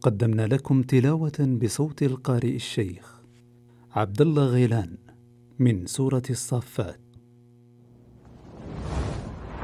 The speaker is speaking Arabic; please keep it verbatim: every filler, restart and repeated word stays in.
قدمنا لكم تلاوة بصوت القارئ الشيخ عبد الله غيلان من سورة الصافات.